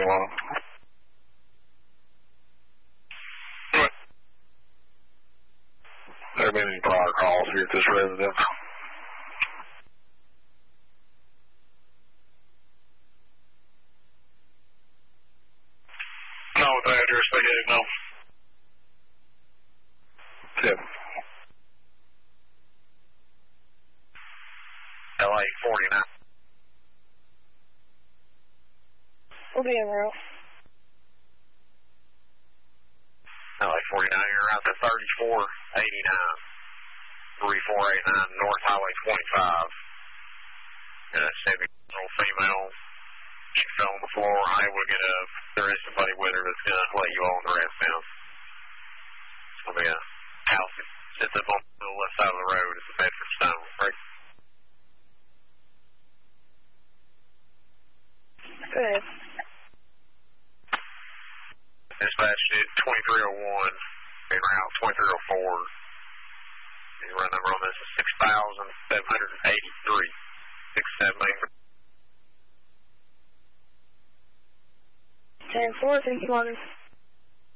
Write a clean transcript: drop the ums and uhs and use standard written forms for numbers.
anyone. What? There have been any prior calls here at this residence? No, with the address they gave, no. Yep. LA 49. We'll be en route. LA 49, you're out to 3489, 3489 North Highway 25. Chevy female. She fell on the floor, unable to get up. There is somebody with her that's going to let you all on the rest now. It's going to be a house that sits up on the left side of the road. It's a Bedford Stone, right? Good. Dispatch at 2301, being route 2304. The run number on this is 6,783. 678. 10-4, thank you, Morgan.